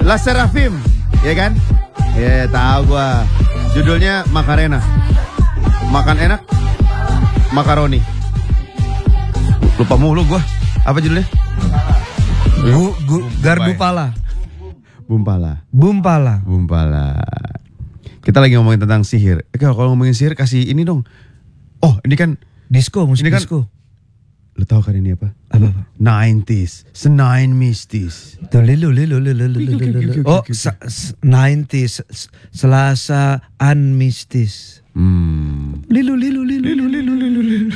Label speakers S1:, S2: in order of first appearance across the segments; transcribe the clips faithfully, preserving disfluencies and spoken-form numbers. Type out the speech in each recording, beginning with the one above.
S1: La Serafim, ya kan? Ya, yeah, tahu gua. Judulnya Macarena. Makan enak, makaroni. Lupa mulu gua. Apa judulnya?
S2: Bu, gu, Gardu Pala.
S1: Bumpala.
S2: Bumpala.
S1: Bumpala. Kita lagi ngomongin tentang sihir. Eh, kalau ngomongin sihir kasih ini dong. Oh, ini kan
S2: disco, musik
S1: ini kan,
S2: disco.
S1: Lo tahu kan ini apa?
S2: Apa? apa?
S1: nineties, senine mistis.
S2: Tuh lilo lilo lilo lilo lilo. Oh, nineties, Selasaan mistis.
S1: Hmm.
S2: Lilo lilo lilo lilo lilo lilo.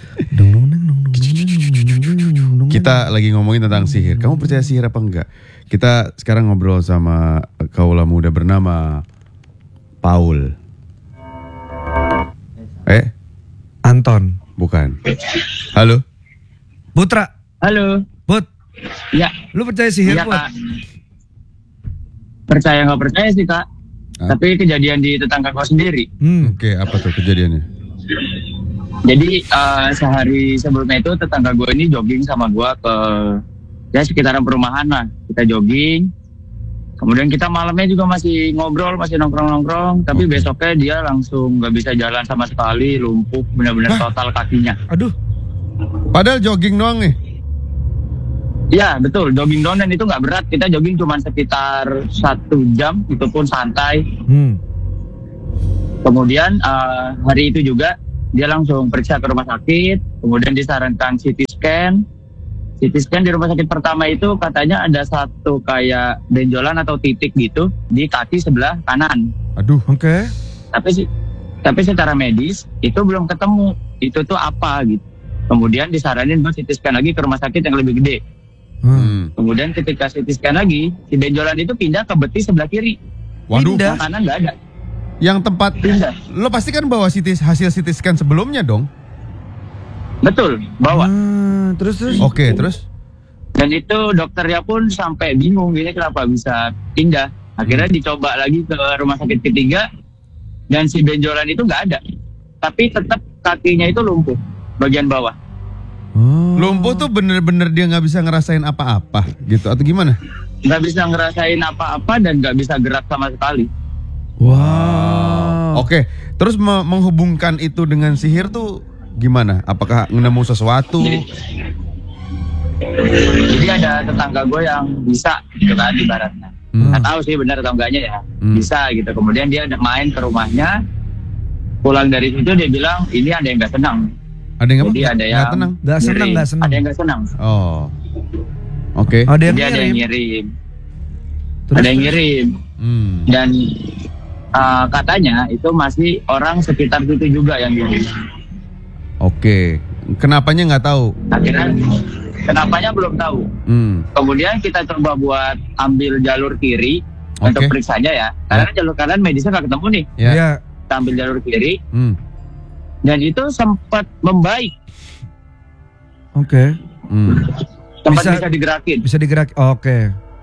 S1: Kita lagi ngomongin tentang sihir. Kamu percaya sihir apa enggak? Kita sekarang ngobrol sama kaula muda bernama Paul. Eh?
S2: Anton.
S1: Bukan. Halo?
S2: Putra.
S3: Halo.
S2: Put.
S3: Ya.
S2: Lu percaya sihir,
S3: ya,
S2: Put?
S3: Kak. Percaya nggak percaya sih, Kak. Ah. Tapi kejadian di tetangga gua sendiri.
S1: Hmm. Oke, okay, apa tuh kejadiannya?
S3: Jadi uh, sehari sebelumnya itu tetangga gue ini jogging sama gue ke ya sekitaran perumahan lah. Kita jogging. Kemudian kita malamnya juga masih ngobrol, masih nongkrong-nongkrong. Tapi okay. besoknya dia langsung nggak bisa jalan sama sekali, lumpuh benar-benar total kakinya.
S2: Aduh.
S1: Padahal jogging doang nih.
S3: Ya betul, jogging doang dan itu nggak berat. Kita jogging cuma sekitar satu jam, itu pun santai.
S2: Hmm.
S3: Kemudian uh, hari itu juga dia langsung periksa ke rumah sakit, kemudian disarankan C T scan. C T scan di rumah sakit pertama itu katanya ada satu kayak benjolan atau titik gitu di kaki sebelah kanan.
S1: Aduh, oke. Okay.
S3: Tapi tapi secara medis itu belum ketemu itu tuh apa gitu. Kemudian disaranin buat C T scan lagi ke rumah sakit yang lebih gede.
S1: Hmm.
S3: Kemudian ketika C T scan lagi, si benjolan itu pindah ke betis sebelah kiri.
S1: Waduh,
S3: pindah. Kanan nggak ada.
S1: Yang tempat pindah. Lo pasti kan bawa C T, hasil C T scan sebelumnya dong?
S3: Betul, bawa.
S2: Hmm, terus terus.
S1: Oke, okay, terus.
S3: Dan itu dokternya pun sampai bingung ini kenapa bisa pindah. Akhirnya hmm. dicoba lagi ke rumah sakit ketiga dan si benjolan itu nggak ada. Tapi tetap kakinya itu lumpuh bagian bawah.
S1: Oh. Lumpuh tuh bener-bener dia nggak bisa ngerasain apa-apa gitu atau gimana?
S3: Nggak bisa ngerasain apa-apa dan nggak bisa gerak sama sekali.
S1: Wow. Oke, okay. Terus me- menghubungkan itu dengan sihir tuh gimana? Apakah nemu sesuatu?
S3: Jadi, jadi ada tetangga gue yang bisa gitu kan ibaratnya. Hmm. Nggak tahu sih benar atau enggaknya ya. Hmm. Bisa gitu. Kemudian dia main ke rumahnya. Pulang dari situ dia bilang ini ada yang nggak senang.
S1: Ada yang
S3: Jadi
S1: apa?
S3: ada yang
S2: nggak tenang, nggak senang, nggak senang.
S3: Ada yang nggak senang.
S1: Oh. Oke. Okay.
S3: Ada yang ngirim. Ada yang ngirim.
S2: Terus,
S3: ada yang ngirim.
S1: Hmm.
S3: Dan uh, katanya itu masih orang sekitar situ juga yang ngirim.
S1: Oke. Okay. Kenapanya nggak tahu?
S3: Akhirnya kenapanya belum tahu.
S1: Hmm.
S3: Kemudian kita coba buat ambil jalur kiri okay. untuk periksanya ya. Karena yeah. jalur kanan medisnya nggak ketemu nih.
S1: Iya. Yeah.
S3: Kita ambil jalur kiri.
S1: Hmm.
S3: Dan itu sempat membaik.
S2: Oke. Okay.
S1: Hmm.
S3: Sempat
S2: bisa,
S3: bisa digerakin.
S2: Bisa digerakin. Oke. Okay.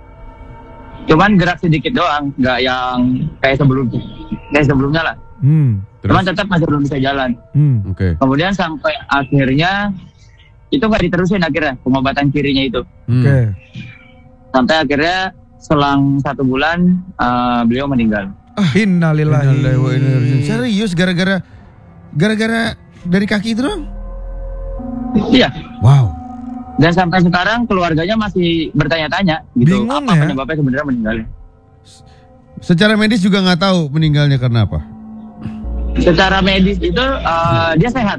S3: Cuman gerak sedikit doang, nggak yang kayak sebelumnya. Kayak sebelumnya lah.
S2: Hmm.
S3: Cuman tetap masih belum bisa jalan.
S2: Hmm.
S1: Oke. Okay.
S3: Kemudian sampai akhirnya itu nggak diterusin akhirnya pengobatan kirinya itu.
S1: Hmm.
S2: Oke. Okay.
S3: Sampai akhirnya selang satu bulan uh, beliau meninggal.
S1: Ah,
S2: innalillahi wa inna ilaihi.
S1: Serius gara-gara gara-gara dari kaki itu dong?
S3: Iya.
S1: Wow.
S3: Dan sampai sekarang keluarganya masih bertanya-tanya gitu.
S2: Bingung
S3: apa
S2: ya?
S3: penyebabnya sebenarnya meninggalnya.
S1: Secara medis juga nggak tahu meninggalnya karena apa?
S3: Secara medis itu uh, dia sehat.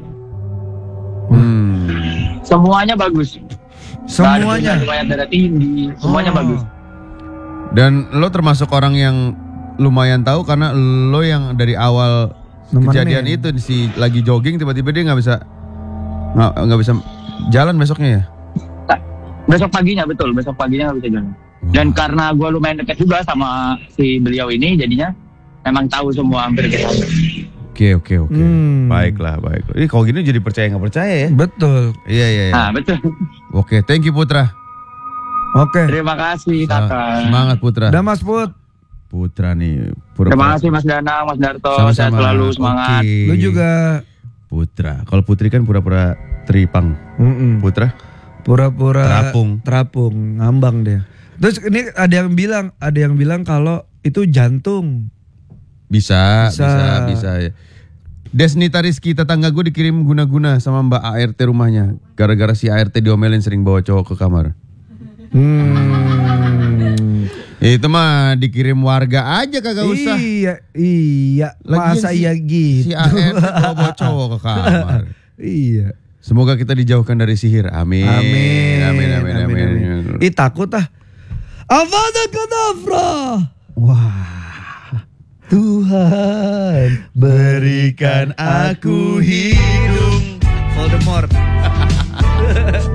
S1: Hmm.
S3: Semuanya bagus.
S2: Semuanya.
S3: Riwayat darah tinggi, semuanya oh. bagus.
S1: Dan lo termasuk orang yang lumayan tahu karena lo yang dari awal Nemenin. Kejadian itu si lagi jogging tiba-tiba dia nggak bisa nggak nggak bisa jalan besoknya ya?
S3: Besok paginya betul, besok paginya nggak bisa jalan. Wow. Dan karena gue lumayan dekat juga sama si beliau ini, jadinya memang tahu semua hampir kita.
S1: Oke oke oke,
S2: hmm.
S1: baiklah baiklah. Ini kalau gini jadi percaya nggak percaya ya?
S2: Betul.
S1: Iya iya. iya.
S3: Nah betul.
S1: Oke, thank you Putra.
S2: Oke.
S3: Terima kasih kakak.
S1: Semangat Putra.
S2: Dah Mas Put.
S1: Putra nih.
S3: Pura-pura. Terima kasih Mas Danang, Mas Darto.
S1: Sama-sama.
S3: Saya selalu semangat.
S1: Okay.
S2: Lu juga.
S1: Putra. Kalau Putri kan pura-pura tripang.
S2: Mm-mm.
S1: Putra?
S2: Pura-pura
S1: terapung.
S2: Terapung, ngambang dia. Terus ini ada yang bilang, ada yang bilang kalau itu jantung.
S1: Bisa,
S2: Bisa.
S1: bisa, bisa ya. Desnita Rizky, tetangga gue dikirim guna-guna sama Mbak A R T rumahnya. Gara-gara si A R T diomelin sering bawa cowok ke kamar.
S2: Hmm.
S1: Itu mah dikirim warga aja kagak usah.
S2: Iya, iya.
S1: Lagian
S2: Masa
S1: si-
S2: iya gitu?
S1: Si A R T bawa-bawa cowok ke kamar.
S2: Iya.
S1: Semoga kita dijauhkan dari sihir. Amin.
S2: Amin.
S1: Amin, amin, amin. amin.
S2: Ih takut ah. Avada Kedavra. Wah. Tuhan berikan aku hidung. Voldemort.